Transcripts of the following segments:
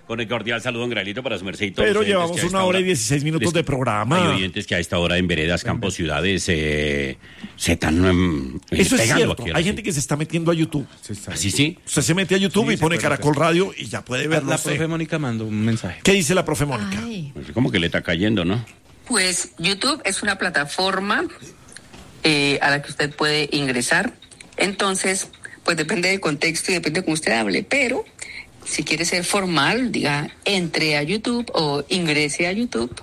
Con el cordial saludo, don Graelito, para su merced y todos Pero los oyentes llevamos que a esta 1 hora y hora 16 minutos de programa. Hay oyentes que a esta hora en veredas, campos, ciudades se están Eso es pegando cierto. aquí, Hay gente que se está metiendo a YouTube. ¿Así sí? Usted se mete a YouTube y pone Caracol Radio y ya puede verlo. La profe Mónica mandó un mensaje. ¿Qué dice la profe Mónica? Pues como que le está cayendo, ¿no? Pues YouTube es una plataforma a la que usted puede ingresar. Entonces, pues depende del contexto y depende de cómo usted hable. Pero si quiere ser formal, diga, entre a YouTube o ingrese a YouTube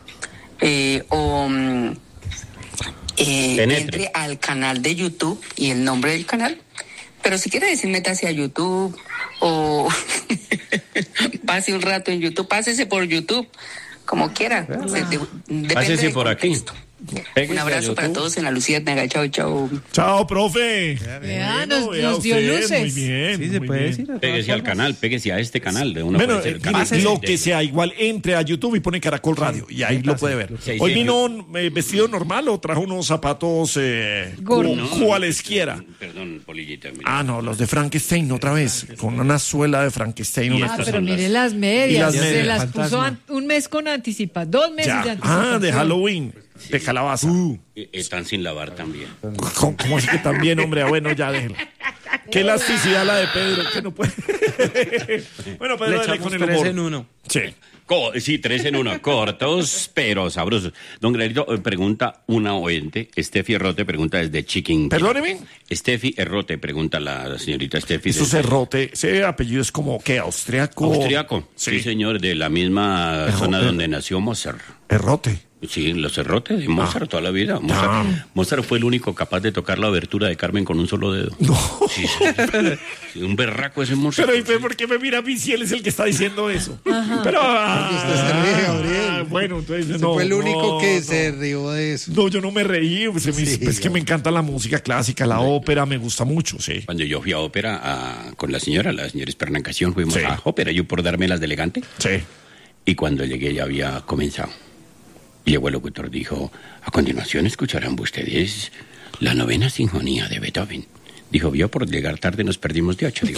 entre al canal de YouTube y el nombre del canal. Pero si quiere decir métase a YouTube o pase un rato en YouTube, pásese por YouTube, como quiera. Pásese por aquí. Un abrazo para todos en la Luciérnaga. Chao, chao. Chao, profe. Vea, nos dio luces. Muy bien. Sí, se muy puede bien. decir. Pégese al canal, pégese a este canal de una. Bueno, puede ser el canal lo de- que sea, igual entre a YouTube y pone Caracol Radio y ahí lo puede ver. Sí, Hoy sí, vino vestido normal o trajo unos zapatos Gordos. cualesquiera. Perdón, Polillita. mire. Ah, no, los de Frankenstein otra vez, con una suela de Frankenstein. Y una estas Ah, cosa. pero son mire las- las medias. Y las Se medias. las puso Fantasma. un mes con anticipación. 2 meses de Ya. anticipación. De Halloween, de calabaza. Están sin lavar también. ¿Cómo así que también, hombre? Ah, bueno, ya déjelo. Qué elasticidad la de Pedro, que no puede. Bueno, Pedro, Le dale echamos con el 3 humor. en 1. Sí. Sí, 3 en 1, cortos, pero sabrosos. Don Graelito, pregunta una oyente, Estefi Errote pregunta desde Chiquinquirá. Perdóneme. Estefi Errote pregunta la señorita Estefi. Eso desde- Cerrote, ese apellido es como, ¿qué? ¿Austriaco? Austriaco, sí. señor, de la misma Errote. zona donde nació Mozart. Errote. Sí, los Errotes de Mozart toda la vida. Mozart fue el único capaz de tocar la abertura de Carmen con un solo dedo. No. Sí, sí, un berraco ese Mozart. Pero, ¿y por qué me mira a mí si él es el que está diciendo eso? Pero, usted se ríe, Gabriel. bueno, entonces Usted no. fue el único que no. se rió de eso. No, yo no me reí, pues, Sí, es que me encanta la música clásica, la ópera, me gusta mucho, sí. Cuando yo fui a ópera con la señora Espernacación, fuimos Sí. a ópera, yo por darme las de elegante. Sí. Y cuando llegué ya había comenzado. Y llegó el locutor, dijo, a continuación escucharán ustedes la 9ª sinfonía de Beethoven. Dijo, vio, por llegar tarde nos perdimos de 8. Digo,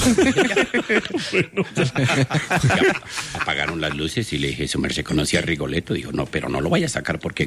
ya, apagaron las luces y le dije, ¿su merced conocía a Rigoletto? Dijo, no, pero no lo vaya a sacar porque...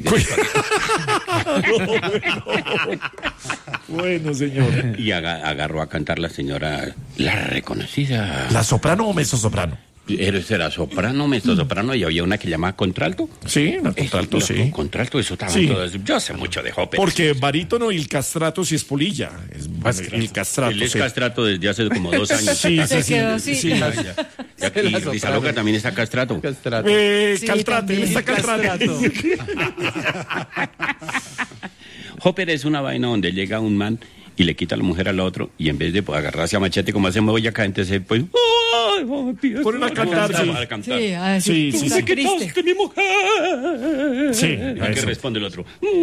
Bueno, señor. Y agarró a cantar la señora, la reconocida... ¿La soprano o mezzosoprano? Era soprano, mezzosoprano, y había una que llamaba contralto. Sí, la contralto, sí. Contralto, eso estaba Sí. todo eso. Yo sé mucho de ópera. Porque barítono y el castrato sí es polilla. El castrato, Él es sí. castrato desde hace como 2 años. Sí, Se sí, quedó sí. así. Sí. Y Risa Loca también está castrato. Sí, Caltrate, también. está caltrate. Ópera es una vaina donde llega un man y le quita a la mujer al otro, y en vez de agarrarse a machete como hacemos hoy acá, entonces pues... Ponen a cantar, sí. A cantar. Sí, a decir, Sí, tú sí, estás sí. triste. mi mujer! Sí, ¿Y a qué eso. responde el otro?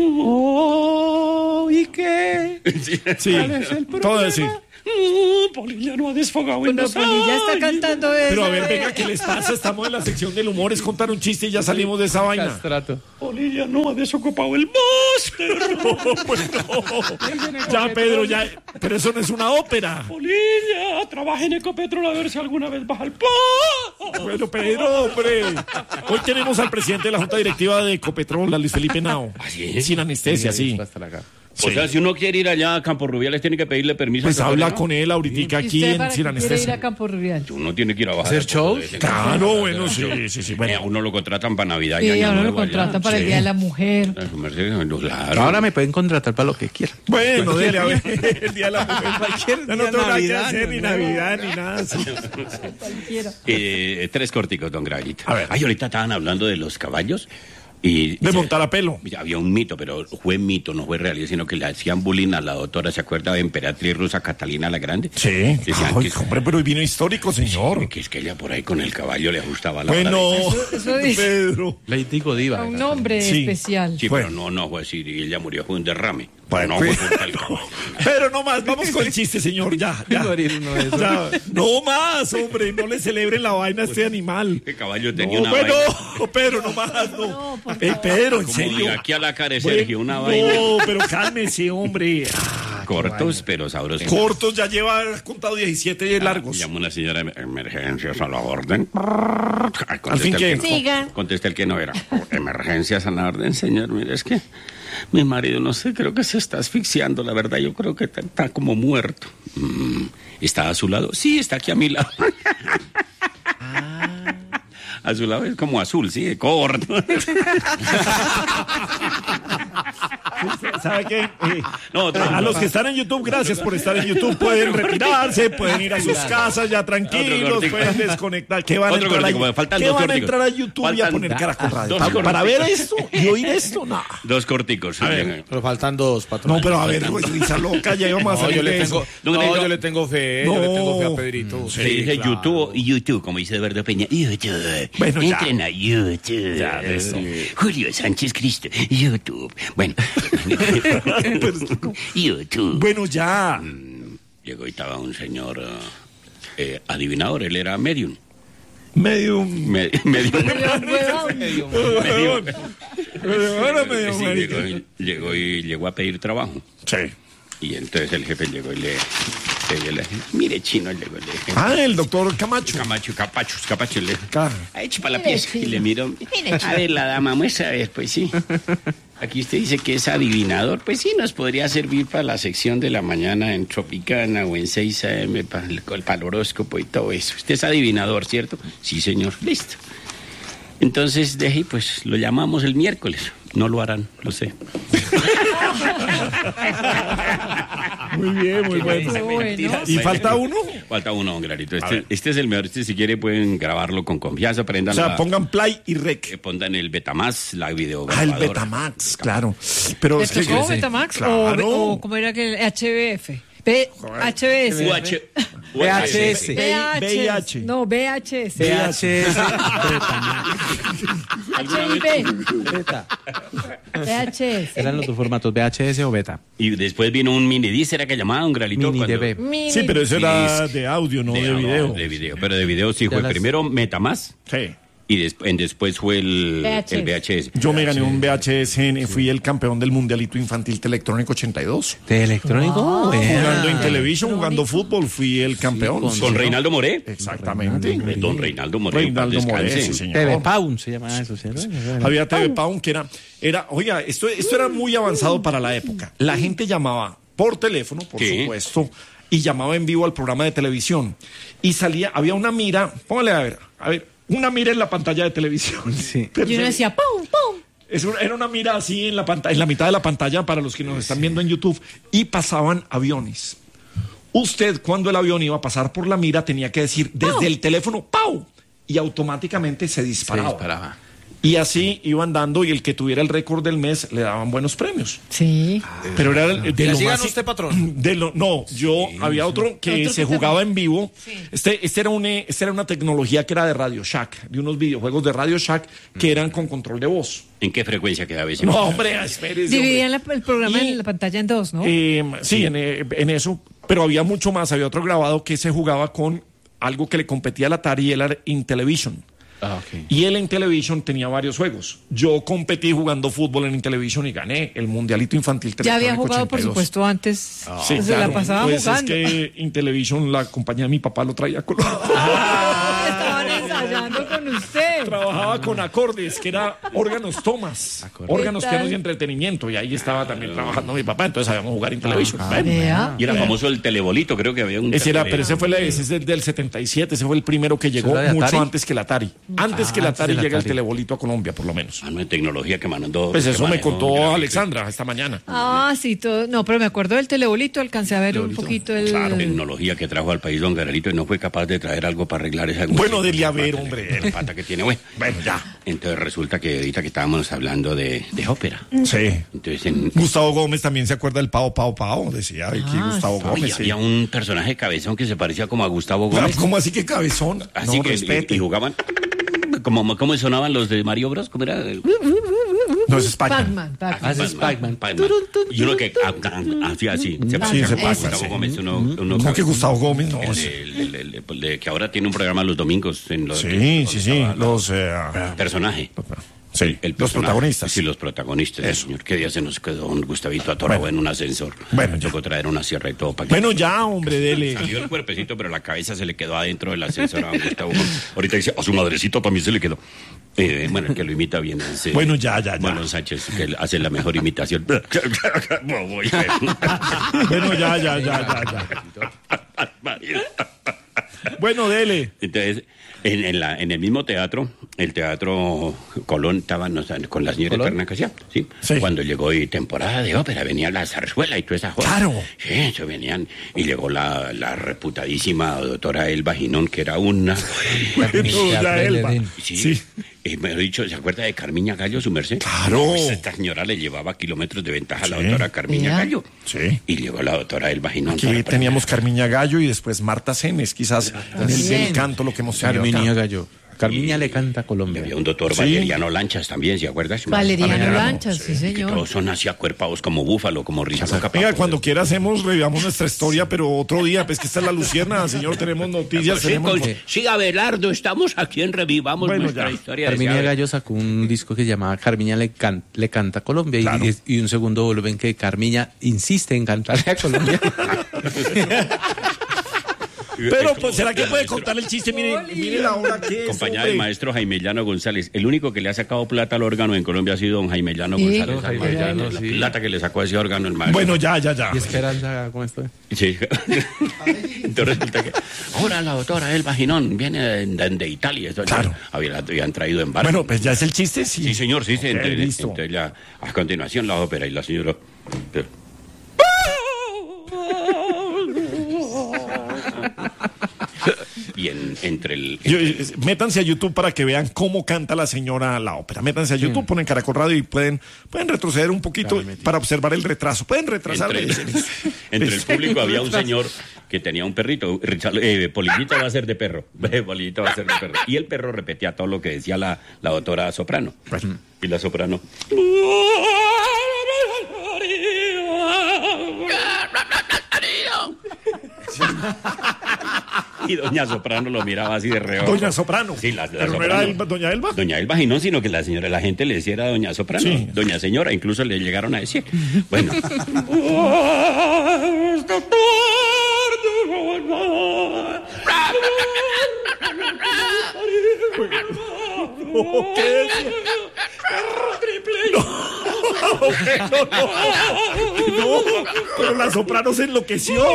¿Y qué? Sí, todo así. Polilla no ha desfogado Bueno, Polilla está cantando eso. Pero a ver, venga, ¿qué les pasa? Estamos en la sección del humor, es contar un chiste y ya salimos de esa vaina. Castrato. Polilla no ha desocupado el máster. Pues no. Ya, Pedro, ya. Pero eso no es una ópera. Polilla, trabaja en Ecopetrol a ver si alguna vez baja el pan. Bueno, Pedro, hombre. Hoy tenemos al presidente de la Junta Directiva de Ecopetrol, a Luis Felipe Nao. ¿sí? Sin anestesia, sí. O sea, si uno quiere ir allá a Campo Rubiales, tiene que pedirle permiso. Pues al habla doctor, ¿no? con él ahorita ¿Y aquí usted en para qué Sin quiere ir a Anestesia. Campo Rubial? Uno tiene que ir a bajar. ¿Hacer a Campo shows? de vez en Claro, cuando. bueno, sí. A Bueno. uno lo contratan para Navidad y Sí, Año ahora lo Nuevo allá. contratan para el Día de la Mujer. A su merced, claro. Ahora me pueden contratar para lo que quieran. Bueno, dele a ver. El día de la mujer. Cualquier Ya no día, tengo nada que Navidad, hacer, ni no. Navidad, ni nada. Sí. Cualquiera. 3 corticos, don Graelito. A ver. Ay, ahorita estaban hablando de los caballos. Y De montar a pelo. había un mito, pero fue mito, no fue realidad, sino que le hacían bullying a la doctora, ¿se acuerda de emperatriz rusa Catalina la Grande? Sí. Decían Ay, que, hombre, pero vino histórico, señor. que es que ella por ahí con el caballo le ajustaba la Bueno, hora Eso dice. Pedro. Lady Godiva. A un hombre Sí. especial. Sí, Fue. pero no fue así, y ella murió, fue un derrame. Bueno, no pues- fue por el caballo. Pero no más, vamos con el chiste, señor. Ya. Morir uno de esos. Ya. No más, hombre, no le celebren la vaina a este animal. El caballo tenía No, una bueno, vaina. Pedro, no más, no. No, por Pedro, en Como serio. de aquí a la cara de Bueno, Sergio, una vaina. No, pero cálmese, hombre. cortos, pero sabrosos. Cortos, ya lleva contado 17 largos. Llama una señora de emergencias a la orden. Al fin que... Siga. Contesta el que no era. Emergencias a la orden, señor. Mire, es que mi marido, no sé, creo que se está asfixiando. La verdad, yo creo que está como muerto. ¿Está a su lado? Sí, está aquí a mi lado. A su lado es como azul, sí, corto. ¿Sabe qué? No, A los que están en YouTube, gracias por estar en YouTube. Pueden retirarse, pueden ir a sus casas ya tranquilos, cortico. pueden desconectar. ¿Qué van a Otro entrar, cortico, faltan ¿qué dos van a corticos. entrar a YouTube y a Faltan poner Caracol Radio? dos ¿Para ver corticos. esto y oír esto? No. Dos corticos. Pero faltan dos, patrón. No, pero a ver, risa loca, ya íbamos a No, salir yo le de tengo, eso. yo le tengo fe, yo le tengo fe a Pedrito. Se dice claro. YouTube, como dice Eduardo Peña. YouTube. Bueno, ya. Entren a YouTube. Ya, de eso. Julio Sánchez Cristo. YouTube. Bueno. YouTube. Bueno, ya. Llegó y estaba un señor adivinador. Él era medium. Medio. Medium. Medio. Sí, llegó a pedir trabajo. Sí. Y entonces el jefe llegó y le mire, chino, llegó y le dije, Ah, el doctor Camacho. Capacho, le Claro. eche para la pieza. Y le miro, a ver, la dama, muestra, a ver, pues sí. Aquí usted dice que es adivinador, pues sí, nos podría servir para la sección de la mañana en Tropicana o en 6 AM, para el horóscopo y todo eso. Usted es adivinador, ¿cierto? Sí, señor, listo. Entonces, deje, pues lo llamamos el miércoles. No lo harán, lo sé. Muy bien, muy bueno. Bueno. ¿Y falta uno? Falta uno, don Granito. Este es el mejor. Si quiere pueden grabarlo con confianza. O Prendan sea, pongan play y rec. pongan el Betamax, la video. Ah, el Betamax, claro. Pero es ¿Te que... tocó Betamax Claro. o cómo era que el HBF? HBS. VHS. VIH. No, VHS. VHS. HIV. VHS. Eran los dos formatos, VHS o beta. Y después vino un mini disc, era que llamaba don Granito. Mini cuando- DB. Mini. Sí, pero eso era Disc. de audio, no de no, video. de video. Pero de video sí Ya fue las- primero Metamax Sí. y después fue el VHS. Yo me gané un VHS, fui el campeón del Mundialito Infantil Electrónico 82. ¿De electrónico? Jugando en televisión, jugando fútbol, fui el campeón. Con Reinaldo Moré. Exactamente. Don Reinaldo Moré. Reinaldo en paz Moré, descanse. sí, señor. TV Pound se llama eso, ¿cierto? Había TV Pound que era, oiga, esto era muy avanzado para la época. La gente llamaba por teléfono, por Sí. supuesto, y llamaba en vivo al programa de televisión. Y había una mira, póngale a ver, una mira en la pantalla de televisión. Sí. Y uno decía, ¡pum, pum! Era una mira así en la mitad de la pantalla para los que nos están viendo en YouTube. Y pasaban aviones. Usted, cuando el avión iba a pasar por la mira, tenía que decir desde el teléfono, ¡pau! Y automáticamente se disparaba. Y así iban dando, y el que tuviera el récord del mes le daban buenos premios. Sí. Pero era de lo ¿Así más... ganó usted, patrón? Había otro que Otro se que jugaba también. en vivo. Sí. Este era una tecnología que era de Radio Shack, de unos videojuegos de Radio Shack que eran con control de voz. ¿En qué frecuencia quedaba ese? No, hombre, espérese. Dividían hombre. el programa Y- en la pantalla en dos, ¿no? Sí, en eso. Pero había mucho más. Había otro grabado que se jugaba con algo que le competía al Atari, y era Intellivision. Ah, ok. Y el Intellivision tenía varios juegos. Yo competí jugando fútbol en Intellivision y gané el Mundialito Infantil Ya había Electrónico jugado, por 82. supuesto, antes. Sí, se la claro. pasaba Pues jugando. es que Intellivision, la compañía de mi papá, lo traía con... Estaban ensayando con usted. Trabajaba con acordes, que era órganos tomas. Órganos, ¿Qué tal? pianos y entretenimiento. Y ahí estaba también trabajando mi papá. Entonces sabíamos jugar Intellivision. Bueno. Vea. Y era famoso el telebolito, creo que había un... Ese era, pero ese es del 77, ese fue el primero que llegó era de mucho Atari? antes que el Atari. Antes que el antes Atari del llega el Atari. telebolito a Colombia, por lo menos. Mano de tecnología que mandó... Pues eso que me manejó contó Granito. Alexandra esta mañana. Ah, sí, todo. No, pero me acuerdo del telebolito, alcancé a ver un poquito el. Claro, tecnología que trajo al país don Garelito y no fue capaz de traer algo para arreglar esa... Bueno, dele a ver, pata, hombre. la pata que tiene, bueno. Bueno, ya. Entonces resulta que ahorita que estábamos hablando de ópera. Sí. Entonces Gustavo Gómez también se acuerda del Pao Pao Pao. Decía, ay, que Gustavo Oye, Gómez. había un personaje cabezón que se parecía como a Gustavo Claro, Gómez. ¿cómo así que cabezón? Así No, que respete. y jugaban... ¿Cómo sonaban los de Mario Bros? ¿Cómo era? No, ese es Pac-Man. Pac-Man. Ah, ese es Pac-Man. Y uno que hacía así. Se Sí, parecía ese a Pac-Man, Gustavo sí. Gómez. Uno No, que cabezón. Gustavo Gómez, no. Que ahora tiene un programa los domingos en los Sí. Los... personaje. Sí, los personaje. protagonistas. Sí, los protagonistas, Eso. señor. ¿Qué día se nos quedó un Gustavito atorado Bueno. en un ascensor? Bueno, Tocó traer una sierra y todo para que... Bueno, ya, hombre, dele. Salió el cuerpecito, pero la cabeza se le quedó adentro del ascensor a don Gustavo. Ahorita dice, a su madrecito también se le quedó. Bueno, el que lo imita bien es... Bueno, ya. Marlon Sánchez, que él hace la mejor imitación. Bueno, ya. Bueno, dele. Entonces, en el mismo teatro, el Teatro Colón, estaban con la señora Eterna Casia, ¿sí? Sí. Cuando llegó temporada de ópera, venía la zarzuela y toda esa joda. Claro. Sí, eso venían. Y llegó la reputadísima doctora Elba Ginón, que era una... Ya, Elba. Sí. Me he dicho, ¿se acuerda de Carmiña Gallo, su merced? Claro. Pues esta señora le llevaba kilómetros de ventaja a la Sí. doctora Carmiña Mira. Gallo. Sí. Y llegó la doctora Elba Ginón. Aquí teníamos Carmiña Gallo y después Marta Senes, quizás en el del canto lo que hemos tenido Carmiña acá. Gallo. Carmiña le canta a Y Colombia. había un doctor Sí. Valeriano Lanchas también, ¿se acuerda? Valeriano Lanchas, sí, Que señor. todos son así acuerpados como búfalo, como Ricardo Venga, Capapo. cuando quiera hacemos, revivamos nuestra historia, pero otro día, pues que esta es la Lucierna, señor, tenemos noticias, Sí, tenemos... sí, Abelardo, estamos aquí en Revivamos Bueno, nuestra ya. historia. Carmiña decía, Gallo sacó un disco que se llamaba Carmiña le canta a Colombia Claro. y un segundo volumen que Carmiña insiste en cantarle a Colombia. Pero, pues, ¿será que puede contar el chiste? Mire la hora que es, Acompañada del hombre. maestro Jaime Llano González. El único que le ha sacado plata al órgano en Colombia ha sido don Jaime Llano Sí. González. Don Jaime Almaguer. Llano, La sí. plata que le sacó a ese órgano el maestro. Bueno, ya. Y Esperanza, ¿cómo estoy? Sí. Entonces resulta que ahora la doctora Elba Ginón viene de Italia. Esto Claro. Habían traído en barco. Bueno, pues ya es el chiste, sí. Sí, señor, sí. Ok, listo. Entonces a continuación la ópera y la señora... Y entre el... Métanse a YouTube para que vean cómo canta la señora la ópera. Métanse a YouTube, ponen Caracol Radio y pueden retroceder un poquito para observar el retraso. Pueden retrasar. Entre el público había un señor que tenía un perrito. Polillita va a ser de perro. Polillita va a ser de perro. Y el perro repetía todo lo que decía la doctora soprano. Bueno. Y la soprano... Y doña Soprano lo miraba así de reojo. Doña Soprano. Sí, la Pero no Soprano. era Doña Elba. Doña Elba y no, sino que la gente le decía era Doña Soprano. Sí. Doña Señora, incluso le llegaron a decir. Bueno. No, pero la soprano se enloqueció.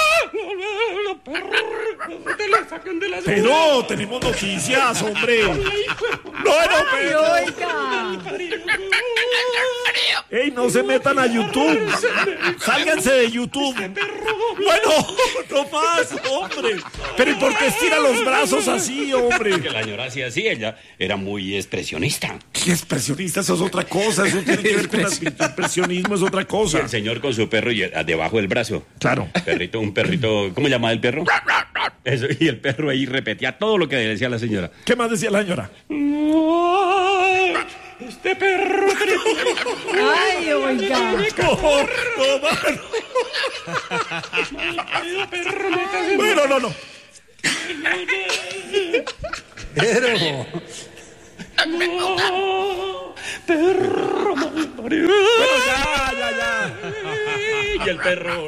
Pero tenemos noticias, hombre. Pero. ¡Ey, no se metan a YouTube! ¡Sálganse de YouTube! Bueno, no más, hombre. Pero ¿y por qué estira los brazos así, hombre? Que la señora hacía así, ella era muy expresionista. ¿Qué expresionista? Eso es otra cosa. Eso tiene que ver con el expresionismo, es otra Y cosa. el señor con su perro y debajo del brazo. Claro. Un perrito, ¿cómo llamaba el perro? Eso, y el perro ahí repetía todo lo que decía la señora. ¿Qué más decía la señora? Este perro... Ay, oiga. Bueno, no. Pero, Bueno, ya. Y el perro...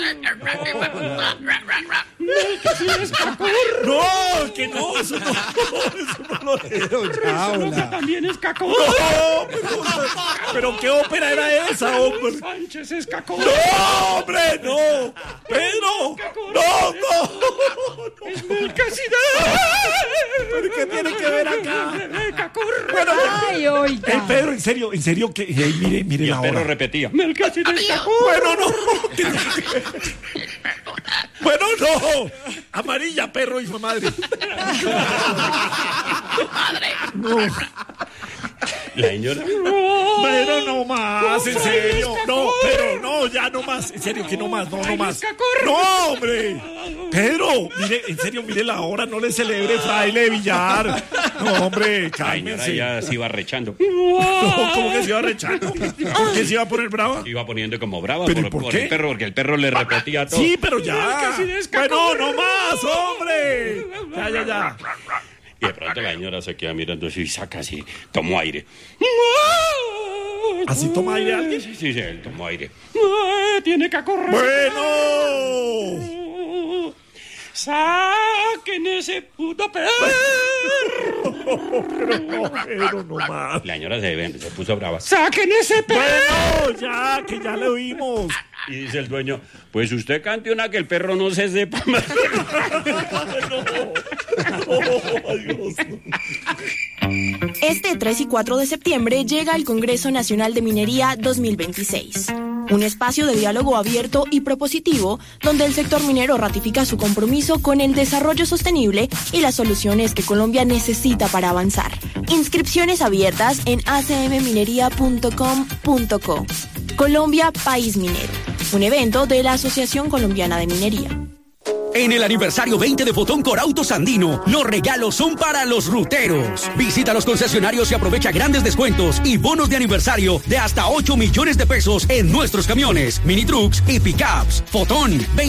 No, que no, eso no lo pero ya, hola. También es cacón. No, pero ¿qué ópera era esa, hombre? Sánchez es cacón. ¡No, hombre, no! ¡Pedro! ¡No! ¿Pero qué tiene que ver acá? Bueno, Ay, oiga. Pedro, en serio, que mire Y la el perro hora. repetía. Bueno, no. Bueno, no. Amarilla, perro, hijo de madre. La señora... Pero no más, en serio. No, pero no, ya no más. En serio, que no más, no más. No, hombre. Pedro, mire, en serio, mire la hora, no le celebre fraile Villar. No, hombre, La señora cálmense. ya se iba rechando. No, ¿cómo que se iba rechando? ¿Por qué se iba a poner brava? Se iba poniendo como brava ¿Pero y por qué? el perro, porque el perro le repetía todo. Sí, pero ya. Bueno, no más, hombre. Ya. Y de pronto la señora se queda mirando así y saca así, tomó aire. ¿Así toma aire alguien? Sí, él tomó aire. Tiene que correr. ¡Bueno! ¡Saquen ese puto perro! Pero no más. La señora se puso brava. ¡Saquen ese perro! Bueno, ya, que ya lo oímos. Y dice el dueño, pues usted cante una que el perro no se sepa más. Este 3 y 4 de septiembre llega el Congreso Nacional de Minería 2026. Un espacio de diálogo abierto y propositivo donde el sector minero ratifica su compromiso con el desarrollo sostenible y las soluciones que Colombia necesita para avanzar. Inscripciones abiertas en acmminería.com.co. Colombia, país minero. Un evento de la Asociación Colombiana de Minería. En el aniversario 20 de Fotón Corautos Andino, los regalos son para los ruteros. Visita los concesionarios y aprovecha grandes descuentos y bonos de aniversario de hasta 8 millones de pesos en nuestros camiones, mini trucks y pickups. Fotón